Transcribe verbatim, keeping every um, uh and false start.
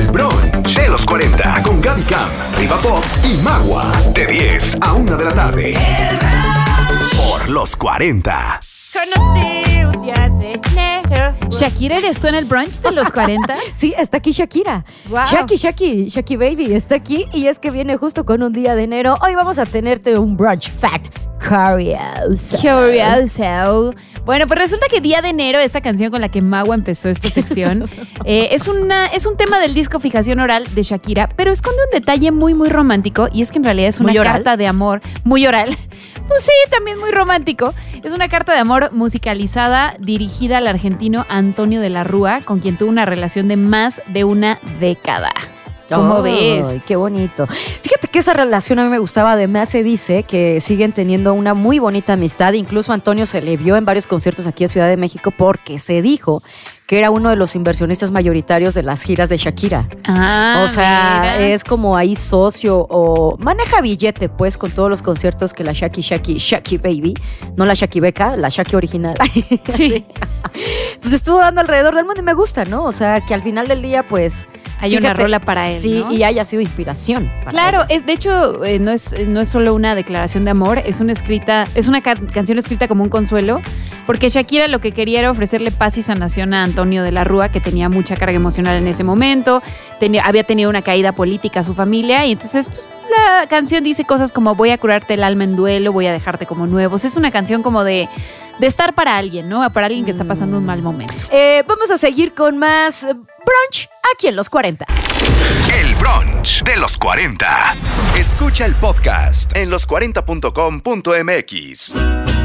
El brunch de los cuarenta con Gaby Cam, Riva Pop y Magua. De diez a una de la tarde. Por los cuarenta. Conocí un día de enero. Shakira, ¿eres tú en el brunch de los cuarenta? Sí, está aquí Shakira. Wow. Shaki, Shaki, Shaki Baby está aquí y es que viene justo con un día de enero. Hoy vamos a tenerte un brunch fact curioso. Curioso. Bueno, pues resulta que Día de Enero, esta canción con la que Magua empezó esta sección, eh, es, una, es un tema del disco Fijación Oral de Shakira, pero esconde un detalle muy, muy romántico y es que en realidad es una ¿Muy oral? carta de amor muy oral. Pues sí, también muy romántico. Es una carta de amor musicalizada dirigida al argentino Antonio de la Rúa, con quien tuvo una relación de más de una década. ¿Cómo ves? Ay, qué bonito. Fíjate que esa relación a mí me gustaba. Además se dice que siguen teniendo una muy bonita amistad. Incluso Antonio se le vio en varios conciertos aquí en Ciudad de México porque se dijo que era uno de los inversionistas mayoritarios de las giras de Shakira. Ah, O sea, mira. es como ahí socio o maneja billete, pues, con todos los conciertos que la Shaki, Shaki, Shaki Baby, no la Shaki Beca, la Shaki original. Sí. Pues estuvo dando alrededor del mundo y me gusta, ¿no? O sea, que al final del día, pues... Hay una rola para él, Sí, ¿no? y haya sido inspiración. para Claro, él. es de hecho eh, no es no es solo una declaración de amor, es una escrita, es una ca- canción escrita como un consuelo, porque Shakira lo que quería era ofrecerle paz y sanación a Antonio de la Rúa, que tenía mucha carga emocional en ese momento, tenía, había tenido una caída política a su familia y entonces pues, la canción dice cosas como voy a curarte el alma en duelo, voy a dejarte como nuevos. Es una canción como de, de estar para alguien, ¿no? Para alguien que está pasando un mal momento. Eh, vamos a seguir con más eh, brunch aquí en los cuarenta. El brunch de los cuarenta. Escucha el podcast en los cuarenta punto com punto m x.